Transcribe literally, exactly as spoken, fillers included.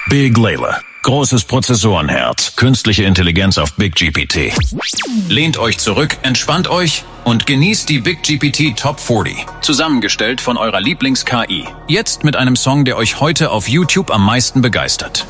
Big Layla. Großes Prozessorenherz, künstliche Intelligenz auf Big G P T. Lehnt euch zurück, entspannt euch und genießt die Big G P T Top vierzig. Zusammengestellt von eurer Lieblings-K I. Jetzt mit einem Song, der euch heute auf YouTube am meisten begeistert.